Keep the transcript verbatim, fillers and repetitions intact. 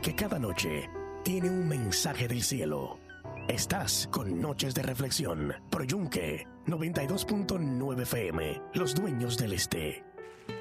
porque cada noche tiene un mensaje del cielo. Estás con Noches de Reflexión, por Yunque noventa y dos punto nueve F M, los dueños del este.